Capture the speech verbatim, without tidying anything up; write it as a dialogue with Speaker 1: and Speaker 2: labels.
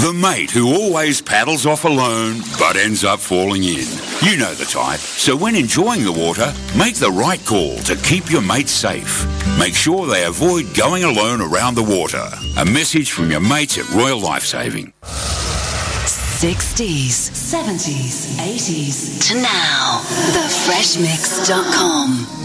Speaker 1: The mate who always paddles off alone but ends up falling in. You know the type. So when enjoying the water, make the right call to keep your mates safe. Make sure they avoid going alone around the water. A message from your mates at Royal Lifesaving.
Speaker 2: sixties, seventies, eighties to now. the fresh mix dot com